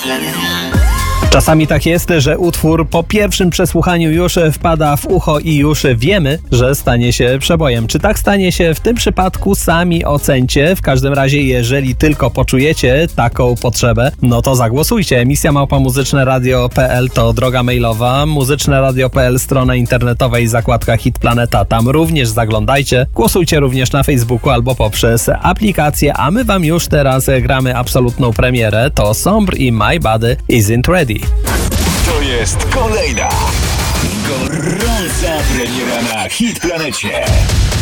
Czasami tak jest, że utwór po pierwszym przesłuchaniu już wpada w ucho i już wiemy, że stanie się przebojem. Czy tak stanie się w tym przypadku? Sami ocencie. W każdym razie, jeżeli tylko poczujecie taką potrzebę, no to zagłosujcie. Emisja @muzyczneradio.pl to droga mailowa, muzyczneradio.pl strona internetowa i zakładka Hit Planeta. Tam również zaglądajcie. Głosujcie również na Facebooku albo poprzez aplikację, a my wam już teraz gramy absolutną premierę. To Sombr i My Body Isn't Ready. To jest kolejna gorąca premiera na Hit Planecie.